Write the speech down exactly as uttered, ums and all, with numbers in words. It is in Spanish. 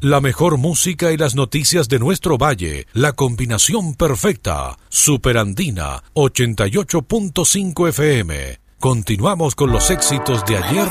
La mejor música y las noticias de nuestro valle, la combinación perfecta. Superandina ochenta y ocho punto cinco F M. Continuamos con los éxitos de ayer